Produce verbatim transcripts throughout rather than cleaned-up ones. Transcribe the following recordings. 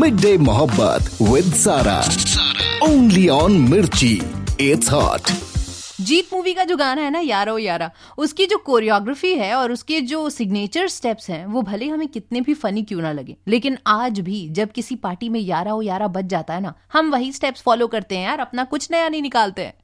Mid day मोहब्बत with सारा, only on मिर्ची, इट्स हॉट। जीत मूवी का जो गाना है ना, यारा ओ यारा, उसकी जो कोरियोग्राफी है और उसके जो सिग्नेचर स्टेप्स हैं, वो भले हमें कितने भी फनी क्यों ना लगे, लेकिन आज भी जब किसी पार्टी में यारा ओ यारा बज जाता है ना, हम वही स्टेप्स फॉलो करते हैं यार, अपना कुछ नया नहीं निकालते हैं।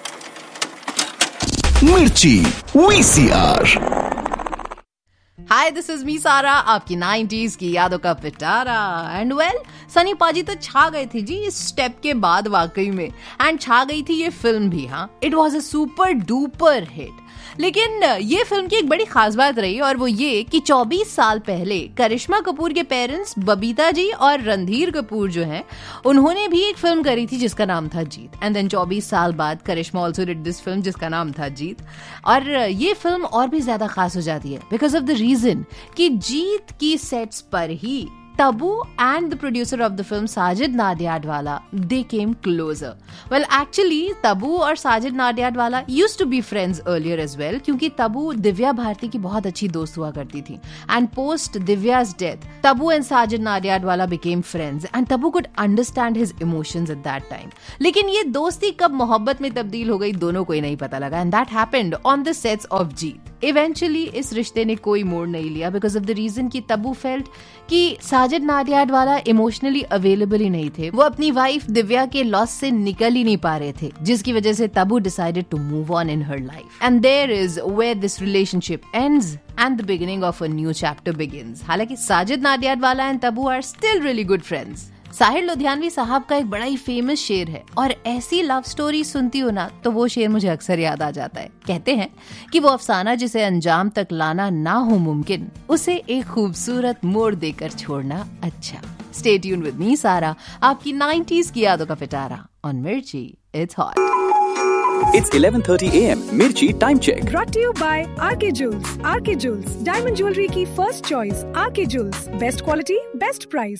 मिर्ची VCR. Hi, this is me सारा, आपकी नाइंटीज़ की यादों का पिटारा। एंड वेल, सनी पाजी तो छा गए थे जी इस स्टेप के बाद वाकई में, एंड छा गई थी ये फिल्म भी। हाँ, it was a super duper hit. लेकिन ये फिल्म की एक बड़ी खास बात रही, और वो ये कि चौबीस साल पहले करिश्मा कपूर के पेरेंट्स बबीता जी और रणधीर कपूर जो हैं, उन्होंने भी एक फिल्म करी थी जिसका नाम था जीत। एंड देन चौबीस साल बाद करिश्मा ऑल्सो डिड दिस फिल्म जिसका नाम था जीत। और ये फिल्म और भी ज्यादा खास हो जाती है बिकॉज ऑफ द रीजन कि जीत की सेट्स पर ही Tabu and the producer of the film Sajid Nadiadwala, they came closer. Well, actually, Tabu और Sajid Nadiadwala used to be friends earlier as well, क्योंकि Tabu दिव्या भारती की बहुत अच्छी दोस्त हुआ करती थी. And post Divya's death, Tabu and Sajid Nadiadwala became friends, and Tabu could understand his emotions at that time. लेकिन ये दोस्ती कब मोहब्बत में तब्दील हो गई, दोनों को ही नहीं पता लगा, and that happened on the sets of Jeet. Eventually इस रिश्ते ने कोई मोड़ नहीं लिया बिकॉज ऑफ द रीजन कि तबू फेल्ट कि साजिद नाडियाडवाला इमोशनली अवेलेबल ही नहीं थे। वो अपनी वाइफ दिव्या के लॉस से निकल ही नहीं पा रहे थे, जिसकी वजह से Tabu decided to move on in her life, and there is where this relationship ends and the beginning of a new chapter begins. हालांकि Sajid Nadiadwala and Tabu are still really good friends. Sahir Ludhianvi साहब का एक बड़ा ही फेमस शेर है, और ऐसी लव स्टोरी सुनती हो ना तो वो शेर मुझे अक्सर याद आ जाता है। कहते हैं कि वो अफसाना जिसे अंजाम तक लाना ना हो मुमकिन, उसे एक खूबसूरत मोड़ देकर छोड़ना अच्छा। स्टे ट्यून्ड विद मी सारा, आपकी नाइंटीज़ की यादों का पिटारा ऑन मिर्ची, it's hot. It's eleven thirty a m Mirchi time check. Brought to you by R K Jewels. R K Jewels, diamond jewelry की first choice. R K Jewels, best quality, best price.